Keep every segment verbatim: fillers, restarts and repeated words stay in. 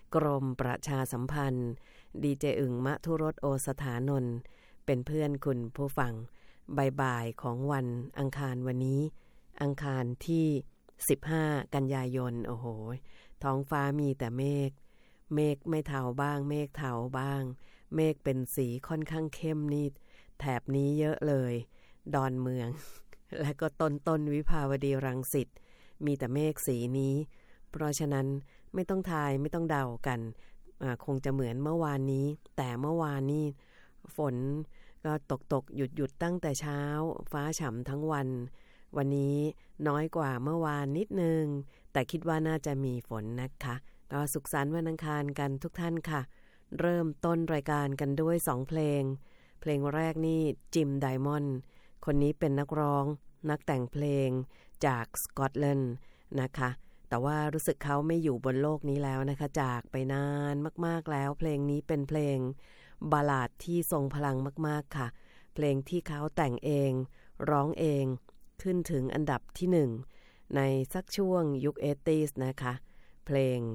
กรมประชาสัมพันธ์ดีเจอึ่งมทุรสโอสถานนท์เป็นเพื่อนคุณผู้ฟังบ่ายๆของวันอังคารวันนี้อังคารที่สิบห้ากันยายนโอ้โหท้องฟ้ามีแต่เมฆเมฆไม่เทาบ้างเมฆเทาบ้างเมฆเป็นสีค่อนข้างเข้มนี่แถบนี้เยอะเลยดอนเมืองและก็ต้นต้นวิภาวดีรังสิตมีแต่เมฆสีนี้เพราะฉะนั้นไม่ต้องทายไม่ต้องเดากันคงจะเหมือนเมื่อวานนี้แต่เมื่อวานนี้ฝนก็ตกตกหยุดหยุดตั้งแต่เช้าฟ้าฉ่ำทั้งวันวันนี้น้อยกว่าเมื่อวานนิดนึงแต่คิดว่าน่าจะมีฝนนะคะก็สุขสันต์วันอังคารกันทุกท่านค่ะเริ่มต้นรายการกันด้วยสองเพลงเพลงแรกนี่จิมไดมอนด์คนนี้เป็นนักร้องนักแต่งเพลงจากสกอตแลนด์นะคะแต่ว่ารู้สึกเขาไม่อยู่บนโลกนี้แล้วนะคะจากไปนานมากๆแล้วเพลงนี้เป็นเพลงบัลลาดที่ทรงพลังมากๆค่ะเพลงที่เขาแต่งเองร้องเองขึ้นถึงอันดับที่หนึ่งในสักช่วงยุคเอทีสนะคะเพลง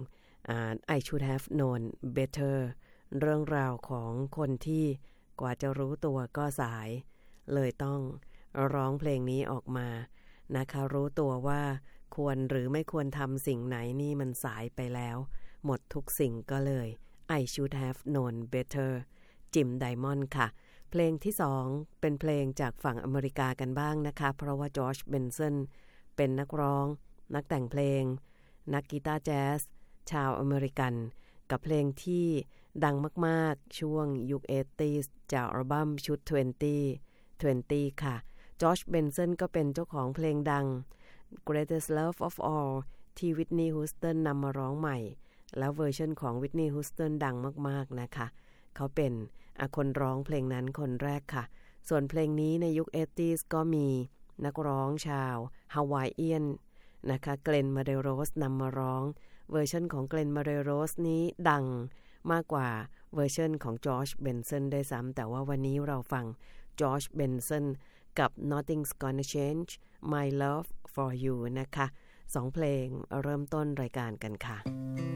I should have known better เรื่องราวของคนที่กว่าจะรู้ตัวก็สายเลยต้องร้องเพลงนี้ออกมานะคะรู้ตัวว่าควรหรือไม่ควรทำสิ่งไหนนี่มันสายไปแล้วหมดทุกสิ่งก็เลย I should have known better จิมไดมอนด์ค่ะเพลงที่สองเป็นเพลงจากฝั่งอเมริกากันบ้างนะคะเพราะว่าจอร์จเบนสันเป็นนักร้องนักแต่งเพลงนักกีตาร์แจ๊สชาวอเมริกันกับเพลงที่ดังมากๆช่วงยุคเอทีสจากอัลบั้มชุดยี่สิบ ยี่สิบค่ะจอร์จเบนสันก็เป็นเจ้าของเพลงดัง Greatest Love of All ที่วิทนีย์ฮูสตันนำมาร้องใหม่แล้วเวอร์ชันของวิทนีย์ฮูสตันดังมากๆนะคะเขาเป็นคนร้องเพลงนั้นคนแรกค่ะส่วนเพลงนี้ในยุคเอทีสก็มีนักร้องชาวฮาวายเอียนนะคะเกลนมาเดโรสนำมาร้องเวอร์ชันของเกลนมาเดโรสนี้ดังมากกว่าเวอร์ชันของจอร์จเบนสันได้ซ้ำแต่ว่าวันนี้เราฟังจอร์จเบนสันกับ Nothing's Gonna Change My Love for You นะคะสองเพลงเริ่มต้นรายการกันค่ะ